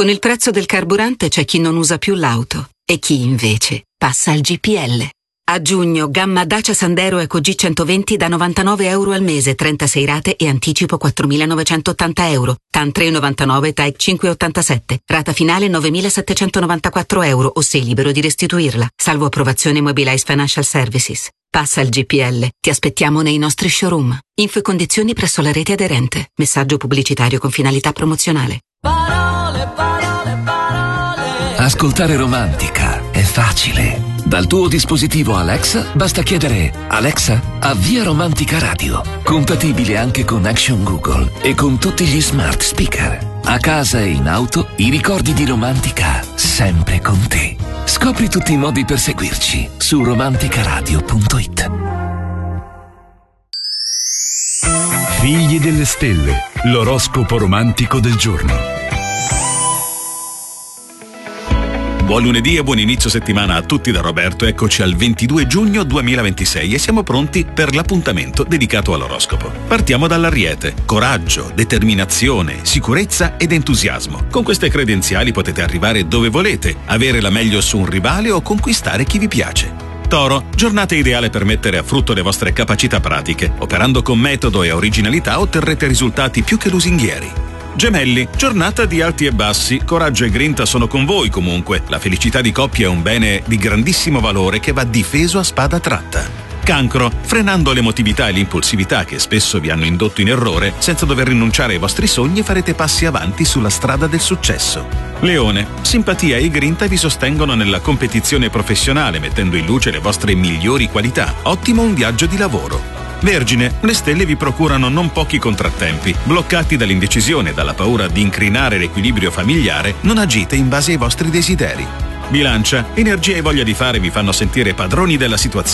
Con il prezzo del carburante c'è chi non usa più l'auto e chi invece passa al GPL. A giugno, gamma Dacia Sandero Eco G120 da €99 al mese, 36 rate e anticipo €4.980. TAN 3,99, TAEC 5,87. Rata finale €9.794 o sei libero di restituirla. Salvo approvazione Mobilize Financial Services. Passa al GPL. Ti aspettiamo nei nostri showroom. Info e condizioni presso la rete aderente. Messaggio pubblicitario con finalità promozionale. Parole, parole, parole. Ascoltare Romantica è facile. Dal tuo dispositivo Alexa basta chiedere: Alexa, avvia Romantica Radio. Compatibile anche con Action Google e con tutti gli smart speaker. A casa e in auto, i ricordi di Romantica sempre con te. Scopri tutti i modi per seguirci su romanticaradio.it. Figli delle stelle, l'oroscopo romantico del giorno. Buon lunedì e buon inizio settimana a tutti da Roberto. Eccoci al 22 giugno 2026 e siamo pronti per l'appuntamento dedicato all'oroscopo. Partiamo dall'Ariete. Coraggio, determinazione, sicurezza ed entusiasmo. Con queste credenziali potete arrivare dove volete, avere la meglio su un rivale o conquistare chi vi piace. Toro, giornata ideale per mettere a frutto le vostre capacità pratiche. Operando con metodo e originalità otterrete risultati più che lusinghieri. Gemelli, giornata di alti e bassi, coraggio e grinta sono con voi comunque. La felicità di coppia è un bene di grandissimo valore che va difeso a spada tratta. Cancro, frenando l'emotività e l'impulsività che spesso vi hanno indotto in errore, senza dover rinunciare ai vostri sogni farete passi avanti sulla strada del successo. Leone, simpatia e grinta vi sostengono nella competizione professionale, mettendo in luce le vostre migliori qualità. Ottimo un viaggio di lavoro. Vergine, le stelle vi procurano non pochi contrattempi. Bloccati dall'indecisione e dalla paura di incrinare l'equilibrio familiare, non agite in base ai vostri desideri. Bilancia, energia e voglia di fare vi fanno sentire padroni della situazione.